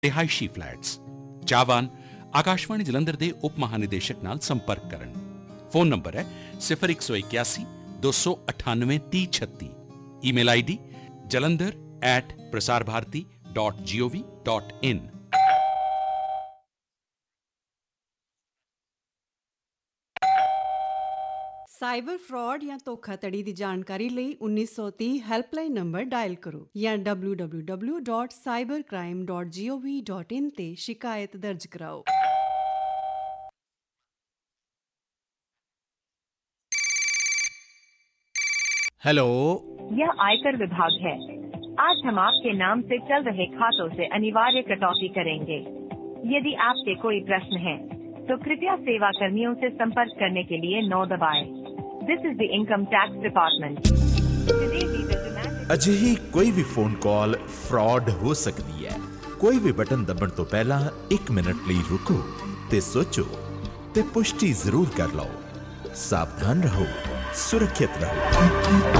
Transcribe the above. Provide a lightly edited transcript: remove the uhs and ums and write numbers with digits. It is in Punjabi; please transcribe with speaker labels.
Speaker 1: ਰਿਹਾਇਸ਼ੀ ਫਲੈਟਸ। ਚਾਹਵਾਨ ਆਕਾਸ਼ਵਾਣੀ ਜਲੰਧਰ ਦੇ ਉਪ ਮਹਾਨਿਦੇਸ਼ਕ ਨਾਲ ਸੰਪਰਕ ਕਰਨ। ਫੋਨ ਨੰਬਰ ਹੈ 0181 298 3036। Email ID jalandhar@prasarbharati.gov.in।
Speaker 2: Cyber fraud ਜਾਂ ਧੋਖਾਧੜੀ ਦੀ ਜਾਣਕਾਰੀ ਲਈ 1930 ਹੈਲਪਲਾਈਨ ਨੰਬਰ ਡਾਇਲ ਕਰੋ ਜਾਂ www.cybercrime.gov.in ਤੇ ਸ਼ਿਕਾਇਤ ਦਰਜ ਕਰਾਓ।
Speaker 3: हेलो,
Speaker 4: यह आयकर विभाग है। आज हम आपके नाम से चल रहे खातों से अनिवार्य कटौती करेंगे। यदि आपके कोई प्रश्न है तो कृपया सेवा कर्मियों से संपर्क करने के लिए 9 दबाएं। This is the Income Tax Department.
Speaker 3: ਅਜਿਹੀ ਕੋਈ ਵੀ ਫੋਨ ਕਾਲ ਫਰਾਡ ਹੋ ਸਕਦੀ ਹੈ। ਕੋਈ ਵੀ ਬਟਨ ਦਬਣ ਤੋਂ ਪਹਿਲਾਂ 1 ਮਿੰਟ ਲਈ ਰੁਕੋ ਤੇ ਸੋਚੋ ਤੇ ਪੁਸ਼ਟੀ ਜ਼ਰੂਰ ਕਰ ਲਓ। ਸਾਵਧਾਨ ਰਹੋ, ਸੁਰੱਖਿਅਤ ਰਹੋ।